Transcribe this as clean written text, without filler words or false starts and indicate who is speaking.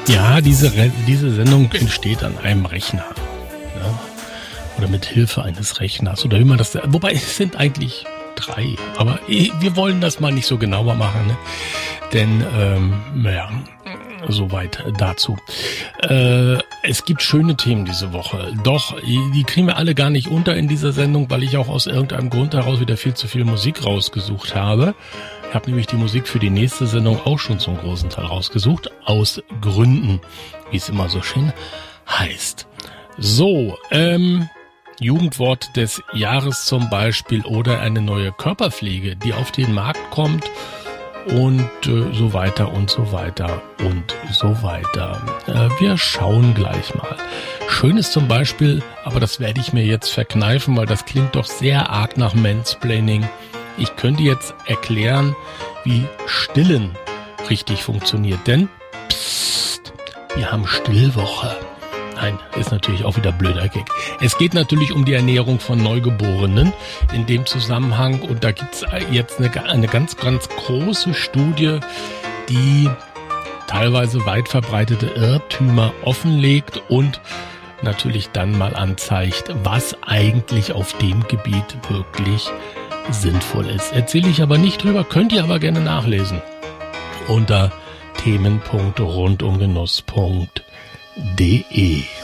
Speaker 1: Ja, diese Sendung entsteht an einem Rechner. Ne? Oder mit Hilfe eines Rechners. Oder wie man das. Wobei es sind eigentlich 3. Aber wir wollen das mal nicht so genauer machen. Ne? Denn, soweit dazu. Es gibt schöne Themen diese Woche. Doch, die kriegen wir alle gar nicht unter in dieser Sendung, weil ich auch aus irgendeinem Grund heraus wieder viel zu viel Musik rausgesucht habe. Ich habe nämlich die Musik für die nächste Sendung auch schon zum großen Teil rausgesucht. Aus Gründen, wie es immer so schön heißt. So, Jugendwort des Jahres zum Beispiel oder eine neue Körperpflege, die auf den Markt kommt und so weiter und so weiter und so weiter. Wir schauen gleich mal. Schön ist zum Beispiel, aber das werde ich mir jetzt verkneifen, weil das klingt doch sehr arg nach Mansplaining. Ich könnte jetzt erklären, wie Stillen richtig funktioniert, denn wir haben Stillwoche. Nein, ist natürlich auch wieder blöder Gag. Es geht natürlich um die Ernährung von Neugeborenen in dem Zusammenhang und da gibt's jetzt eine ganz, ganz große Studie, die teilweise weit verbreitete Irrtümer offenlegt und natürlich dann mal anzeigt, was eigentlich auf dem Gebiet wirklich sinnvoll ist. Erzähle ich aber nicht drüber, könnt ihr aber gerne nachlesen unter themen.rundumgenuss.de.